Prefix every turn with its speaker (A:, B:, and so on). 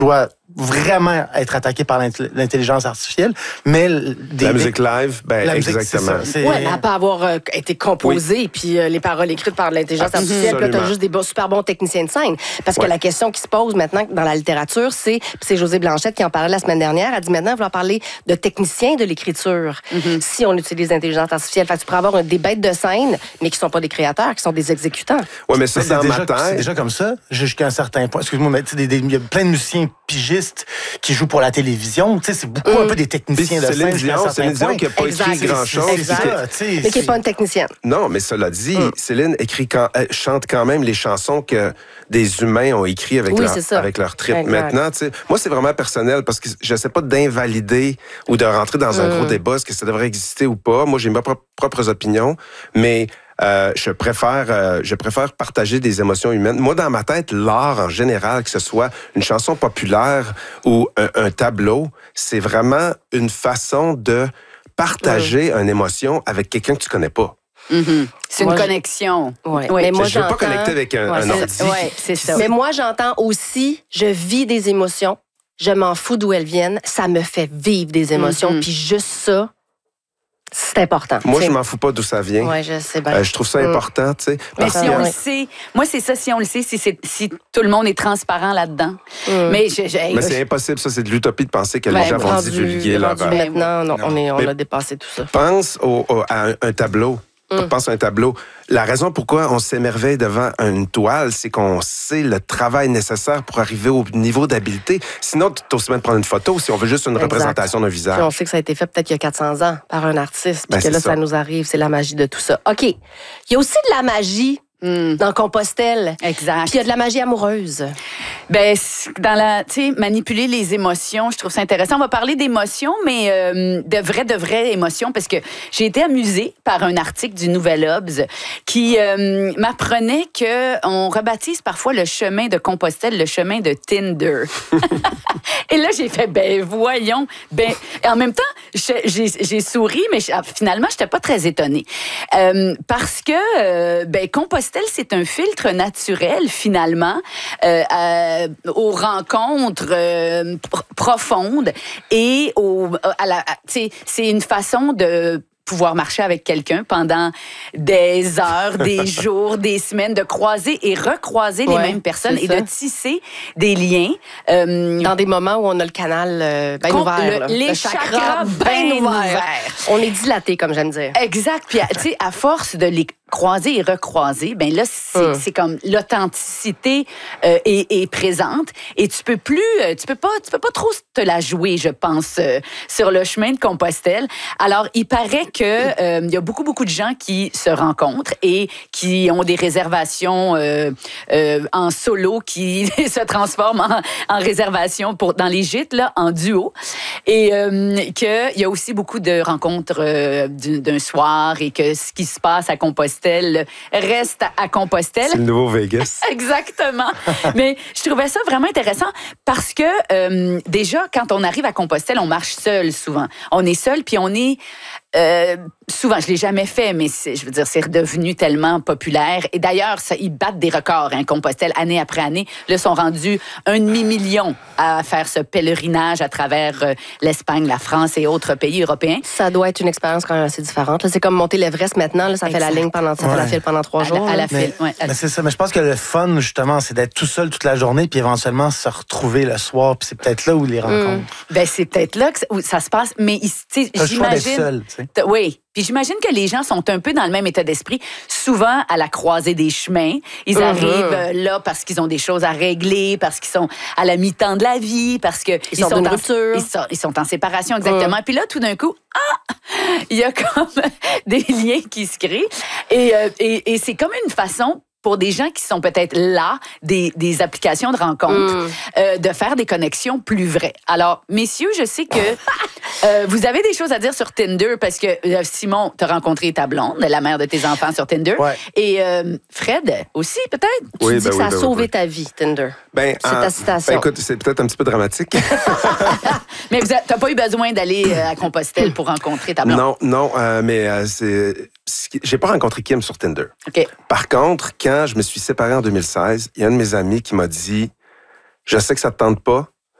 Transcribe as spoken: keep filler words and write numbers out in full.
A: doit vraiment être attaqué par l'intelligence artificielle, mais... Des,
B: la musique live, ben
A: la
B: exactement.
A: Musique, c'est
C: oui, elle n'a pas avoir euh, été composée, oui. puis euh, les paroles écrites par l'intelligence artificielle, puis là, tu as juste des beaux, super bons techniciens de scène. Parce ouais. que la question qui se pose maintenant dans la littérature, c'est, puis c'est Josée Blanchette qui en parlait la semaine dernière, elle dit maintenant, il va falloir parler de techniciens de l'écriture, mm-hmm. si on utilise l'intelligence artificielle. Fait que tu pourrais avoir des bêtes de scène, mais qui ne sont pas des créateurs, qui sont des exécutants.
B: Oui, mais ça,
A: mais
B: c'est dans
A: déjà,
B: ma tête.
A: C'est déjà comme ça, jusqu'à un certain point. Excuse-moi, mais il y a plein de musiciens pigistes qui jouent pour la télévision. Tu sais, c'est beaucoup mm. un peu des techniciens de scène.
B: Céline Dion qui n'a pas
C: exact.
B: écrit grand-chose.
C: Mais qui n'est pas une technicienne.
B: Non, mais cela dit, mm. Céline écrit quand, elle chante quand même les chansons que des humains ont écrites avec,
C: oui,
B: leur, avec leur trip. Exact. Maintenant, tu sais, moi, c'est vraiment personnel parce que je ne sais pas d'invalider ou de rentrer dans un mm. gros débat, est-ce que ça devrait exister ou pas. Moi, j'ai mes propres, propres opinions, mais... Euh, je préfère, euh, je préfère partager des émotions humaines. Moi, dans ma tête, l'art en général, que ce soit une chanson populaire ou un, un tableau, c'est vraiment une façon de partager mmh. une émotion avec quelqu'un que tu connais pas.
D: Mm-hmm. C'est
C: moi,
D: une connexion.
C: Ouais. Oui. Mais moi,
B: je ne veux pas connecter avec un,
C: ouais,
B: un ordi.
C: Ouais, c'est ça. Mais moi, j'entends aussi, je vis des émotions, je m'en fous d'où elles viennent, ça me fait vivre des émotions, mm-hmm. puis juste ça, c'est important.
B: Moi,
C: t'sais.
B: je m'en fous pas d'où ça vient.
C: Oui, je sais bien.
B: Euh, je trouve ça important, tu sais.
D: Mais si on le sait, moi, c'est ça, si on le sait, si, c'est, si tout le monde est transparent là-dedans. Mm. Mais, je, je,
B: Mais c'est je... impossible, ça, c'est de l'utopie de penser que ben, les gens vont
C: rendu,
B: divulguer leur...
C: Maintenant, non, on, est, on a dépassé tout ça.
B: Pense au, au, à un, un tableau. Mm. Pense à un tableau. La raison pourquoi on s'émerveille devant une toile, c'est qu'on sait le travail nécessaire pour arriver au niveau d'habileté. Sinon, tu t'oses même prendre une photo si on veut juste une exact. représentation d'un visage.
C: Puis on sait que ça a été fait peut-être il y a quatre cents ans par un artiste, puis ben, que là, ça. ça nous arrive, c'est la magie de tout ça. OK. Il y a aussi de la magie mm. dans Compostelle.
D: Exact.
C: Puis il y a de la magie amoureuse.
D: Ben, dans la, tu sais, manipuler les émotions, je trouve ça intéressant. On va parler d'émotions, mais euh, de vraies, de vraies émotions, parce que j'ai été amusée par un article du Nouvel Obs qui euh, m'apprenait qu'on rebaptise parfois le chemin de Compostelle le chemin de Tinder. Et là, j'ai fait, ben voyons. Ben, en même temps, j'ai, j'ai souri, mais finalement, je n'étais pas très étonnée. Euh, parce que, euh, ben, Compostelle, c'est un filtre naturel, finalement, euh, à, aux rencontres euh, pr- profondes et au, à la, à, c'est une façon de pouvoir marcher avec quelqu'un pendant des heures, des jours, des semaines, de croiser et recroiser ouais, les mêmes personnes et de tisser des liens. Euh,
C: Dans des moments où on a le canal euh, bien ouvert.
D: Le, les
C: le
D: chakras,
C: chakras bien ouverts. Ouvert. On est dilaté, comme j'aime dire.
D: Exact. Puis, tu sais, à force de les croiser et recroiser, ben là, c'est, hum. c'est comme l'authenticité euh, est, est présente et tu peux plus, tu peux pas, tu peux pas trop te la jouer, je pense, euh, sur le chemin de Compostelle. Alors, il paraît que euh, il y a beaucoup, beaucoup de gens qui se rencontrent et qui ont des réservations euh, euh, en solo qui se transforment en, en réservations pour dans les gîtes là, en duo, et euh, qu'il y a aussi beaucoup de rencontres euh, d'un soir et que ce qui se passe à Compostelle reste à Compostelle.
B: C'est le nouveau Vegas.
D: Exactement. Mais je trouvais ça vraiment intéressant parce que euh, déjà, quand on arrive à Compostelle, on marche seul souvent. On est seul, puis on est... Euh, souvent, je l'ai jamais fait, mais c'est, je veux dire, c'est redevenu tellement populaire. Et d'ailleurs, ça, ils battent des records, hein, Compostelle, année après année. Là, ils sont rendus un demi-million à faire ce pèlerinage à travers euh, l'Espagne, la France et autres pays européens.
C: Ça doit être une expérience quand même assez différente. Là, c'est comme monter l'Everest maintenant. Là, ça exact. fait la ligne pendant, ça ouais. fait la file pendant trois à jours.
D: La, à la
A: mais,
D: file, ouais.
A: Mais c'est ça. Mais je pense que le fun, justement, c'est d'être tout seul toute la journée, puis éventuellement se retrouver le soir. Puis c'est peut-être là où les rencontres. Mmh.
D: Ben c'est peut-être là que ça, où ça se passe. Mais tu sais, j'imagine.
A: Le choix d'être seul, tu sais.
D: Oui. Puis j'imagine que les gens sont un peu dans le même état d'esprit. Souvent, à la croisée des chemins, ils uh-huh. arrivent là parce qu'ils ont des choses à régler, parce qu'ils sont à la mi-temps de la vie, parce qu'ils
C: ils sont, sont, en,
D: ils sont, ils sont en séparation, exactement. Uh-huh. Puis là, tout d'un coup, ah, il y a comme des liens qui se créent. Et, euh, et, et c'est comme une façon... pour des gens qui sont peut-être là, des, des applications de rencontres, mm. euh, de faire des connexions plus vraies. Alors, messieurs, je sais que euh, vous avez des choses à dire sur Tinder parce que, euh, Simon, t'as rencontré ta blonde, la mère de tes enfants sur Tinder.
A: Ouais.
D: Et euh, Fred aussi, peut-être?
C: Oui, tu
B: ben
C: dis que
B: oui,
C: ça a
B: ben
C: sauvé
B: oui.
C: ta vie, Tinder.
B: Ben,
C: c'est
B: euh,
C: ta citation.
B: Ben, écoute, c'est peut-être un petit peu dramatique.
D: Mais vous t'as pas eu besoin d'aller à Compostelle pour rencontrer ta blonde?
B: Non, non, euh, mais euh, c'est... J'ai pas rencontré Kim sur Tinder.
D: Okay.
B: Par contre, quand je me suis séparé en deux mille seize, il y a un de mes amis qui m'a dit « Je sais que ça te tente pas,